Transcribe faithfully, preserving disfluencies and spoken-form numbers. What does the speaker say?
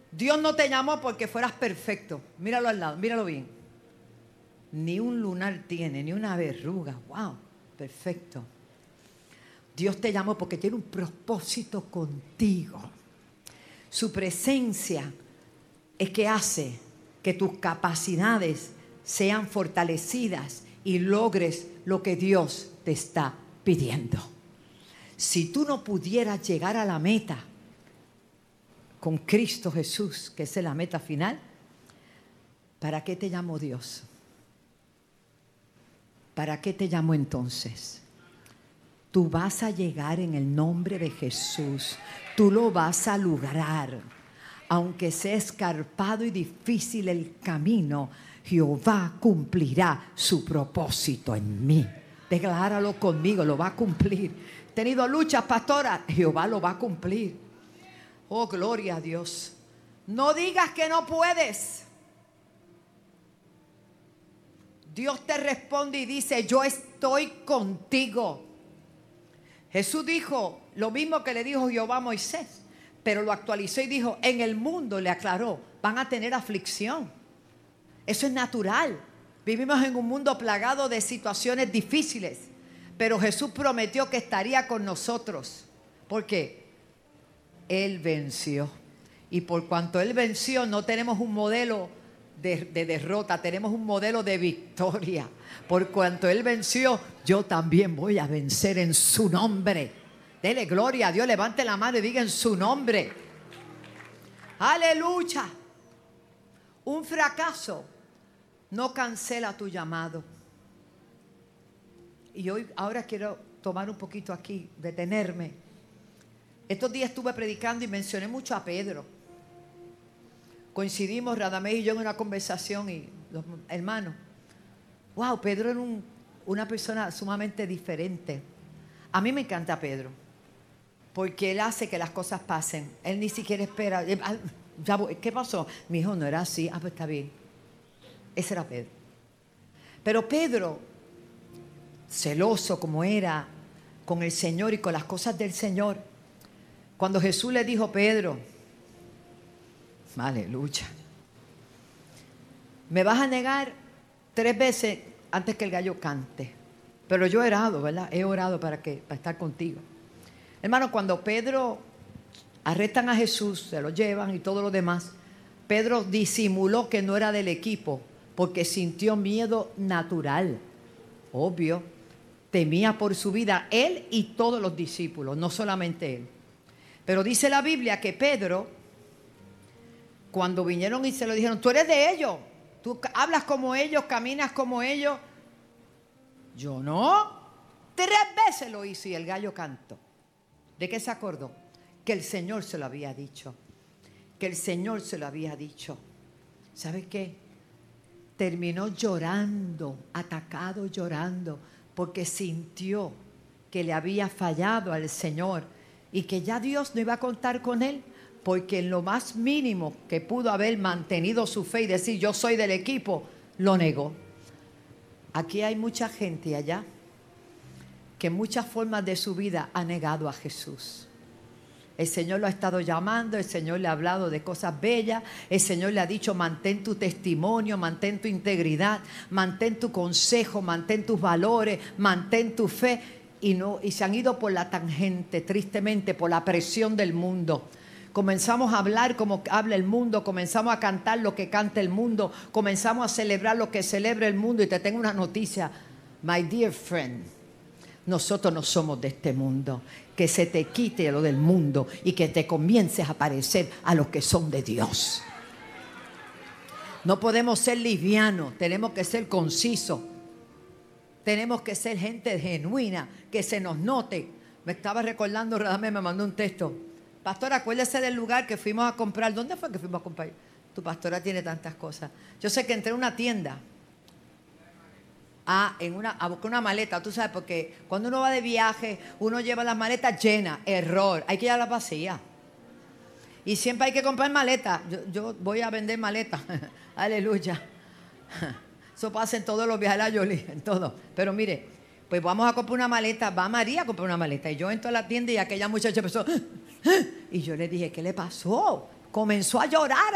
Dios no te llamó porque fueras perfecto. Míralo al lado, míralo bien. Ni un lunar tiene, ni una verruga. Wow, perfecto. Dios te llamó porque tiene un propósito contigo. Su presencia es que hace que tus capacidades sean fortalecidas y logres lo que Dios te está pidiendo. Si tú no pudieras llegar a la meta con Cristo Jesús, que es la meta final, ¿para qué te llamó Dios? ¿Para qué te llamó entonces? Tú vas a llegar en el nombre de Jesús. Tú lo vas a lograr. Aunque sea escarpado y difícil el camino, Jehová cumplirá su propósito en mí. Decláralo conmigo, lo va a cumplir. He tenido luchas, pastora, Jehová lo va a cumplir. Oh, gloria a Dios. No digas que no puedes. Dios te responde y dice, yo estoy contigo. Jesús dijo lo mismo que le dijo Jehová a Moisés, pero lo actualizó y dijo, en el mundo, le aclaró, van a tener aflicción. Eso es natural. Vivimos en un mundo plagado de situaciones difíciles, pero Jesús prometió que estaría con nosotros. ¿Por qué? Él venció. Y por cuanto Él venció, no tenemos un modelo de, de derrota, tenemos un modelo de victoria. Por cuanto Él venció, yo también voy a vencer en su nombre. Dele gloria a Dios, levante la mano y diga en su nombre. Aleluya. Un fracaso no cancela tu llamado. Y hoy, ahora quiero tomar un poquito aquí, detenerme. Estos días estuve predicando y mencioné mucho a Pedro. Coincidimos Radamés y yo en una conversación y los hermanos, wow, Pedro era un, una persona sumamente diferente. A mí me encanta Pedro, porque él hace que las cosas pasen. Él ni siquiera espera. ¿Qué pasó? Mi hijo no era así. Ah, pues está bien. Ese era Pedro. Pero Pedro, celoso como era con el Señor y con las cosas del Señor, cuando Jesús le dijo, Pedro, aleluya, me vas a negar tres veces antes que el gallo cante. Pero yo he orado, ¿verdad? He orado para, que, para estar contigo. Hermano, cuando Pedro arrestan a Jesús, se lo llevan y todo lo demás, Pedro disimuló que no era del equipo porque sintió miedo natural. Obvio, temía por su vida él y todos los discípulos, no solamente él. Pero dice la Biblia que Pedro, cuando vinieron y se lo dijeron, tú eres de ellos, tú hablas como ellos, caminas como ellos. Yo no. Tres veces lo hice y el gallo cantó. ¿De qué se acordó? Que el Señor se lo había dicho. Que el Señor se lo había dicho. ¿Sabe qué? Terminó llorando, atacado llorando, porque sintió que le había fallado al Señor y que ya Dios no iba a contar con él, porque en lo más mínimo que pudo haber mantenido su fe y decir yo soy del equipo, lo negó. Aquí hay mucha gente allá que en muchas formas de su vida ha negado a Jesús. El Señor lo ha estado llamando, el Señor le ha hablado de cosas bellas, el Señor le ha dicho mantén tu testimonio, mantén tu integridad, mantén tu consejo, mantén tus valores, mantén tu fe, y, no, y se han ido por la tangente, tristemente, por la presión del mundo. Comenzamos a hablar como habla el mundo, comenzamos a cantar lo que canta el mundo, comenzamos a celebrar lo que celebra el mundo. Y te tengo una noticia, my dear friend, nosotros no somos de este mundo. Que se te quite lo del mundo y que te comiences a parecer a los que son de Dios. No podemos ser livianos, tenemos que ser concisos. Tenemos que ser gente genuina, que se nos note. Me estaba recordando, Radamés me mandó un texto. Pastora, acuérdese del lugar que fuimos a comprar. ¿Dónde fue que fuimos a comprar? Tu pastora tiene tantas cosas. Yo sé que entré en una tienda a, en una, a buscar una maleta. Tú sabes, porque cuando uno va de viaje, uno lleva las maletas llenas. Error. Hay que llevarlas vacías. Y siempre hay que comprar maletas. Yo, yo voy a vender maletas. Aleluya. Eso pasa en todos los viajes a la Yoli, en todo. Pero mire, pues vamos a comprar una maleta. Va María a comprar una maleta. Y yo entro a la tienda y aquella muchacha empezó... Y yo le dije, ¿qué le pasó? comenzó a llorar